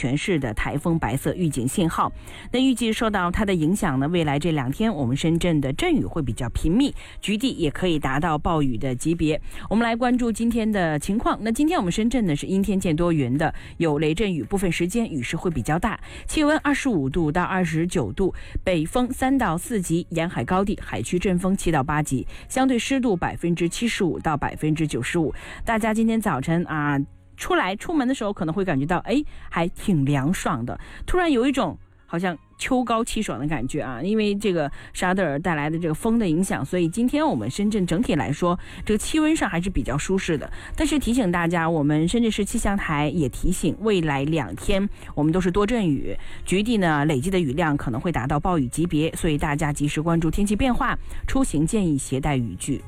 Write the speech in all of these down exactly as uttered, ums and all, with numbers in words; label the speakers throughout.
Speaker 1: 全市的台风白色预警信号。那预计受到它的影响呢，未来这两天我们深圳的阵雨会比较频密，局地也可以达到暴雨的级别。我们来关注今天的情况。那今天我们深圳呢是阴天见多云的，有雷阵雨，部分时间雨势会比较大，气温二十五度到二十九度，北风三到四级，沿海高地海区阵风七到八级，相对湿度百分之七十五到百分之九十五。大家今天早晨啊出来出门的时候可能会感觉到哎还挺凉爽的，突然有一种好像秋高气爽的感觉啊，因为这个沙德尔带来的这个风的影响，所以今天我们深圳整体来说这个气温上还是比较舒适的。但是提醒大家，我们深圳市气象台也提醒，未来两天我们都是多阵雨，局地呢累计的雨量可能会达到暴雨级别，所以大家及时关注天气变化，出行建议携带雨具。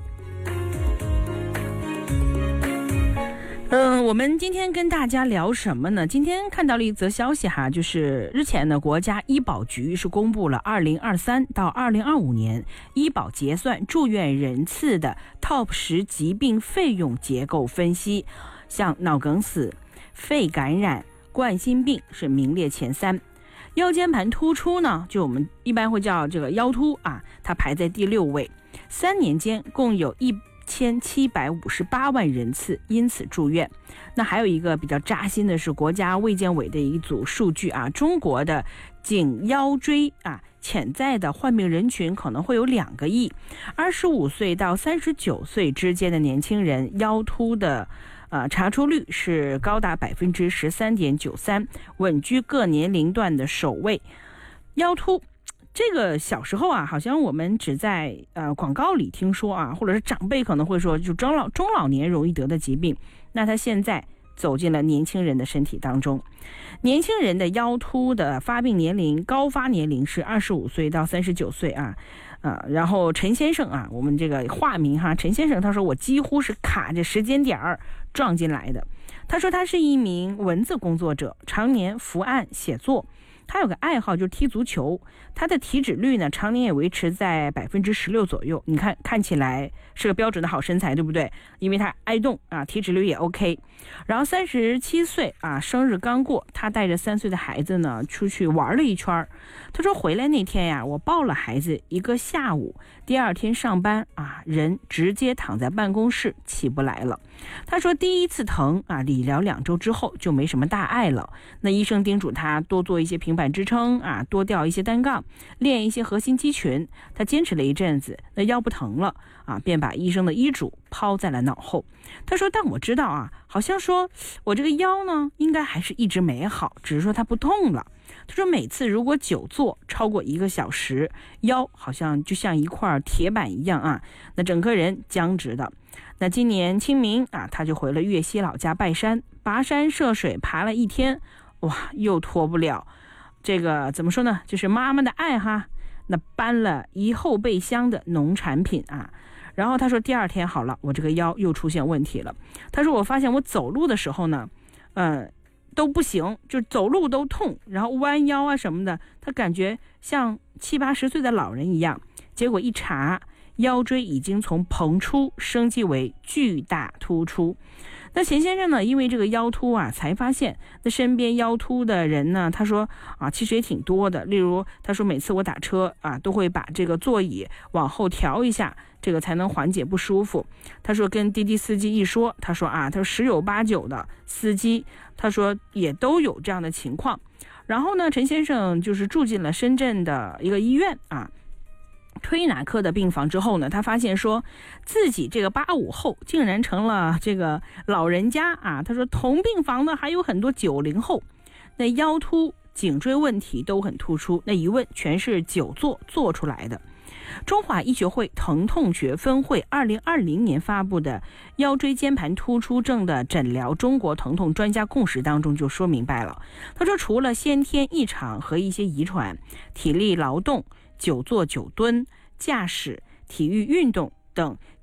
Speaker 1: 嗯，我们今天跟大家聊什么呢？今天看到了一则消息哈，就是日前呢，国家医保局是公布了二零二三到二零二五年医保结算住院人次的 Top 十疾病费用结构分析，像脑梗死、肺感染、冠心病是名列前三。腰间盘突出呢，就我们一般会叫这个腰突啊，它排在第六位。三年间共有一千七百五十八万人次因此住院。那还有一个比较扎心的是国家卫健委的一组数据啊，中国的颈腰椎啊潜在的患病人群可能会有两个亿，二十五岁到三十九岁之间的年轻人腰突的呃查出率是高达百分之十三点九三，稳居各年龄段的首位。腰突这个小时候啊，好像我们只在呃广告里听说啊，或者是长辈可能会说，就中老中老年容易得的疾病。那他现在走进了年轻人的身体当中。年轻人的腰突的发病年龄高发年龄是二十五岁到三十九岁啊，呃，然后陈先生啊，我们这个化名哈，陈先生他说我几乎是卡着时间点儿撞进来的。他说他是一名文字工作者，常年伏案写作。他有个爱好就是踢足球，他的体脂率呢常年也维持在百分之十六左右。你看看起来是个标准的好身材，对不对？因为他爱动啊，体脂率也 OK。然后三十七岁啊，生日刚过，他带着三岁的孩子呢出去玩了一圈。他说回来那天呀，我抱了孩子一个下午，第二天上班啊，人直接躺在办公室起不来了。他说第一次疼啊，理疗两周之后就没什么大碍了。那医生叮嘱他多做一些平板支撑啊，多吊一些单杠，练一些核心肌群。他坚持了一阵子，那腰不疼了啊，便把医生的医嘱抛在了脑后。他说但我知道啊，好像说我这个腰呢应该还是一直没好，只是说它不痛了。他说每次如果久坐超过一个小时，腰好像就像一块铁板一样啊，那整个人僵直的。那今年清明啊，他就回了粤西老家拜山，跋山涉水爬了一天，哇，又脱不了这个怎么说呢，就是妈妈的爱哈。那搬了一后备箱的农产品啊，然后他说第二天好了，我这个腰又出现问题了。他说我发现我走路的时候呢呃都不行，就走路都痛，然后弯腰啊什么的，他感觉像七八十岁的老人一样。结果一查，腰椎已经从膨出升级为巨大突出。那钱先生呢，因为这个腰突啊，才发现那身边腰突的人呢，他说啊，其实也挺多的。例如他说每次我打车啊，都会把这个座椅往后调一下，这个才能缓解不舒服。他说跟滴滴司机一说，他说啊，他说十有八九的司机，他说也都有这样的情况。然后呢，陈先生就是住进了深圳的一个医院啊，推拿科的病房之后呢，他发现说自己这个八五后竟然成了这个老人家啊。他说同病房呢还有很多九零后，那腰突颈椎问题都很突出，那一问全是久坐做出来的。中华医学会疼痛学分会二零二零年发布的腰椎间盘突出症的诊疗中国疼痛专家共识当中就说明白了。他说除了先天异常和一些遗传、体力劳动、久坐久蹲、驾驶、体育运动等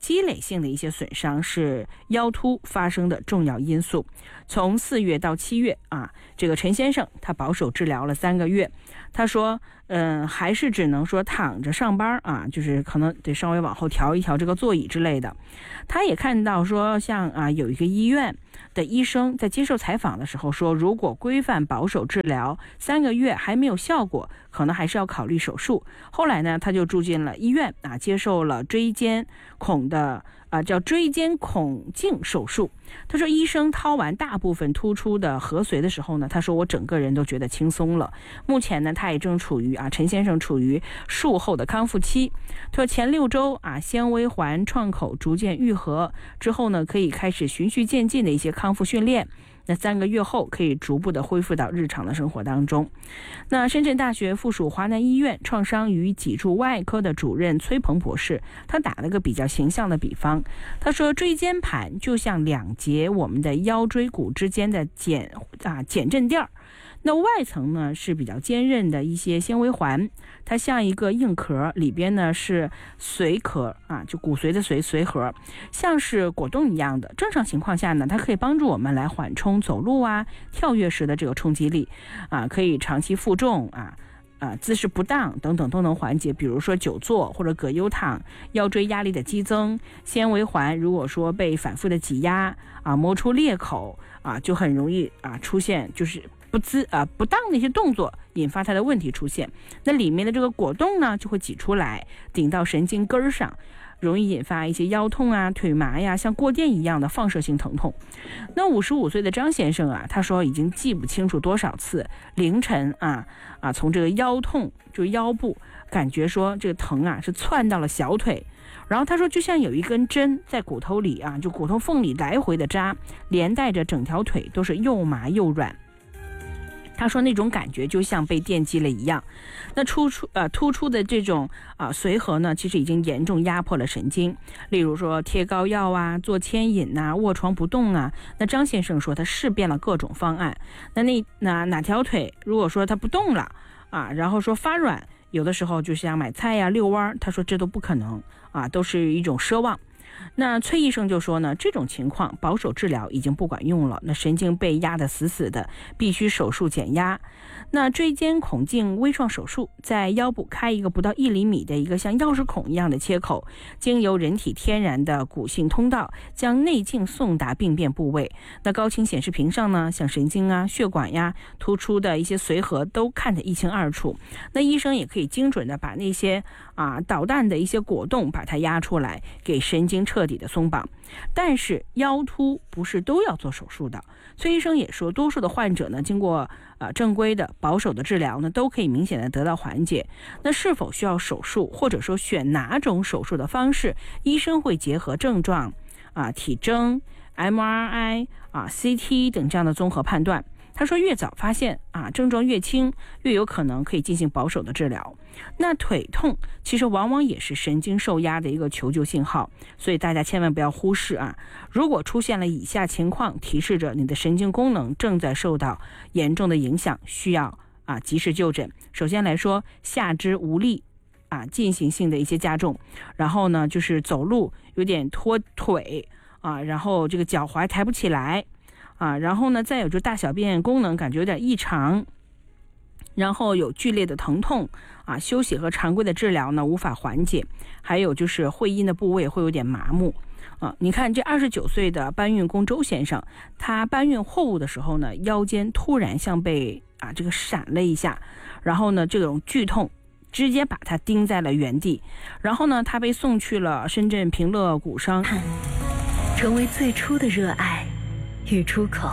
Speaker 1: 积累性的一些损伤是腰突发生的重要因素。从四月到七月啊，这个陈先生他保守治疗了三个月，他说嗯，还是只能说躺着上班啊，就是可能得稍微往后调一调这个座椅之类的。他也看到说像啊有一个医院的医生在接受采访的时候说，如果规范保守治疗三个月还没有效果，可能还是要考虑手术。后来呢，他就住进了医院啊，接受了椎间孔的啊叫椎间孔镜手术。他说医生掏完大部分突出的核髓的时候呢，他说我整个人都觉得轻松了。目前呢，他也正处于啊陈先生处于术后的康复期。他说前六周啊纤维环创口逐渐愈合之后呢，可以开始循序渐进的一些康复训练。那三个月后可以逐步的恢复到日常的生活当中。那深圳大学附属华南医院创伤与脊柱外科的主任崔鹏博士，他打了个比较形象的比方，他说椎间盘就像两节我们的腰椎骨之间的减啊减震垫儿。那外层呢是比较坚韧的一些纤维环，它像一个硬壳，里边呢是髓壳啊，就骨髓的髓髓核，像是果冻一样的。正常情况下呢，它可以帮助我们来缓冲走路啊、跳跃时的这个冲击力啊，可以长期负重啊。啊，姿势不当等等都能缓解，比如说久坐或者葛优躺，腰椎压力的激增，纤维环如果说被反复的挤压啊，磨出裂口啊，就很容易啊出现就是不姿啊不当的一些动作，引发它的问题出现。那里面的这个果冻呢，就会挤出来，顶到神经根上，容易引发一些腰痛啊、腿麻呀，像过电一样的放射性疼痛。那五十五岁的张先生啊，他说已经记不清楚多少次凌晨啊啊，从这个腰痛就腰部感觉说这个疼啊是窜到了小腿，然后他说就像有一根针在骨头里啊，就骨头缝里来回的扎，连带着整条腿都是又麻又软。他说那种感觉就像被电击了一样。那突出呃突出的这种啊、呃、髓核呢，其实已经严重压迫了神经。例如说贴膏药啊、做牵引呐、卧床不动啊。那张先生说他试遍了各种方案。那那那哪条腿如果说他不动了啊，然后说发软，有的时候就像买菜呀、遛弯，他说这都不可能啊，都是一种奢望。那崔医生就说呢，这种情况保守治疗已经不管用了，那神经被压得死死的，必须手术减压。那椎间孔镜微创手术在腰部开一个不到一厘米的一个像钥匙孔一样的切口，经由人体天然的骨性通道将内镜送达病变部位。那高清显示屏上呢，像神经啊、血管呀、突出的一些髓核都看得一清二楚。那医生也可以精准的把那些啊导弹的一些果冻把它压出来，给神经彻底的松绑。但是腰突不是都要做手术的。崔医生也说，多数的患者呢，经过呃正规的保守的治疗呢，都可以明显的得到缓解。那是否需要手术，或者说选哪种手术的方式，医生会结合症状啊、体征、M R I 啊、C T 等这样的综合判断。他说越早发现啊，症状越轻，越有可能可以进行保守的治疗。那腿痛其实往往也是神经受压的一个求救信号，所以大家千万不要忽视啊。如果出现了以下情况，提示着你的神经功能正在受到严重的影响，需要啊及时就诊。首先来说，下肢无力啊，进行性的一些加重，然后呢就是走路有点拖腿啊，然后这个脚踝抬不起来啊，然后呢再有就大小便功能感觉有点异常，然后有剧烈的疼痛啊，休息和常规的治疗呢无法缓解，还有就是会阴的部位会有点麻木啊。你看这二十九岁的搬运工周先生，他搬运货物的时候呢，腰间突然像被啊这个闪了一下，然后呢这种剧痛直接把他钉在了原地，然后呢他被送去了深圳平乐骨伤，
Speaker 2: 成为最初的热爱与出口。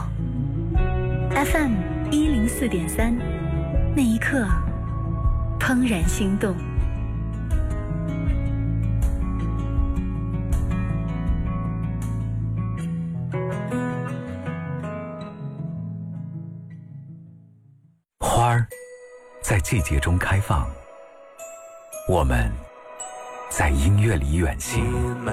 Speaker 2: F M 一零四点三，那一刻怦然心动。
Speaker 3: 花儿在季节中开放，我们在音乐里远行。